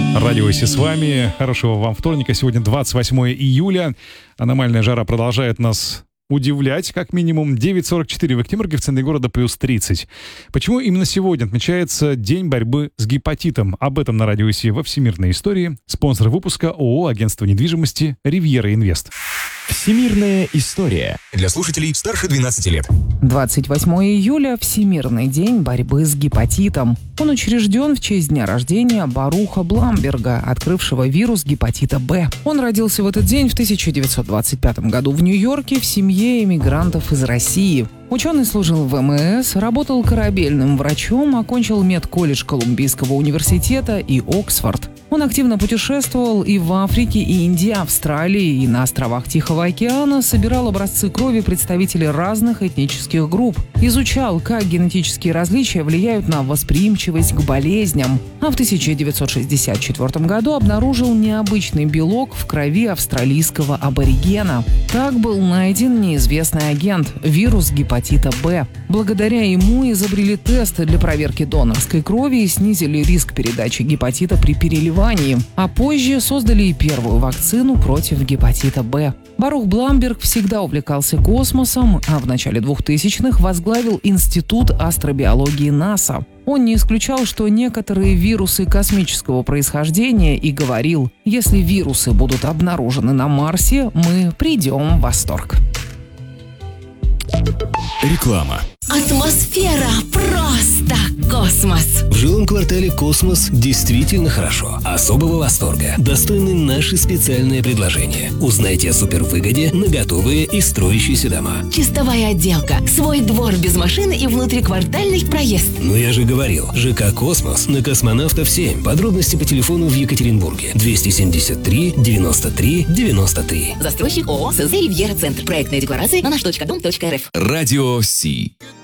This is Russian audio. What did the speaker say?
Радио Си с вами. Хорошего вам вторника. Сегодня 28 июля. Аномальная жара продолжает нас удивлять, как минимум. 9:44 в Октябрьке, в центре города плюс 30. Почему именно сегодня отмечается День борьбы с гепатитом? Об этом на Радио Си во всемирной истории. Спонсор выпуска ООО «Агентство недвижимости Ривьера Инвест». Всемирная история. Для слушателей старше 12 лет. 28 июля – Всемирный день борьбы с гепатитом. Он учрежден в честь дня рождения Баруха Бламберга, открывшего вирус гепатита Б. Он родился в этот день в 1925 году в Нью-Йорке в семье эмигрантов из России. Ученый служил в ВМС, работал корабельным врачом, окончил медколледж Колумбийского университета и Оксфорд. Он активно путешествовал и в Африке, и Индии, Австралии, и на островах Тихого океана, собирал образцы крови представителей разных этнических групп, изучал, как генетические различия влияют на восприимчивость к болезням, а в 1964 году обнаружил необычный белок в крови австралийского аборигена. Так был найден неизвестный агент – вирус гепатита Б. Благодаря ему изобрели тесты для проверки донорской крови и снизили риск передачи гепатита при переливании, а позже создали и первую вакцину против гепатита Б. Барух Бламберг всегда увлекался космосом, а в начале 2000-х возглавил Институт астробиологии НАСА. Он не исключал, что некоторые вирусы космического происхождения, и говорил: если вирусы будут обнаружены на Марсе, мы придем в восторг. Реклама. Атмосфера просто космос. В жилом квартале «Космос» действительно хорошо. Особого восторга достойны наши специальные предложения. Узнайте о супервыгоде на готовые и строящиеся дома. Чистовая отделка, свой двор без машины и внутриквартальный проезд. Ну я же говорил, ЖК «Космос» на Космонавтов 7. Подробности по телефону в Екатеринбурге. 273 93 93. Застройщик ООО «СЗ Ривьера Центр». Проектная декларация на наш.дом.рф. Радио Си.